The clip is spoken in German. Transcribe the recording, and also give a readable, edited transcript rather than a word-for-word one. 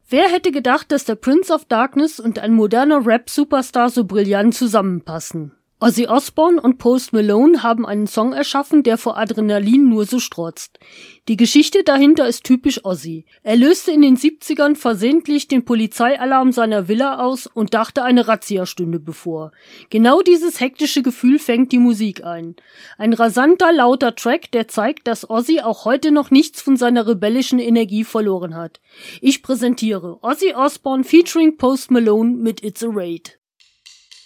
Wer hätte gedacht, dass der Prince of Darkness und ein moderner Rap-Superstar so brillant zusammenpassen? Ozzy Osbourne und Post Malone haben einen Song erschaffen, der vor Adrenalin nur so strotzt. Die Geschichte dahinter ist typisch Ozzy. Er löste in den 70ern versehentlich den Polizeialarm seiner Villa aus und dachte, eine Razzia stünde bevor. Genau dieses hektische Gefühl fängt die Musik ein. Ein rasanter, lauter Track, der zeigt, dass Ozzy auch heute noch nichts von seiner rebellischen Energie verloren hat. Ich präsentiere Ozzy Osbourne featuring Post Malone mit It's a Raid.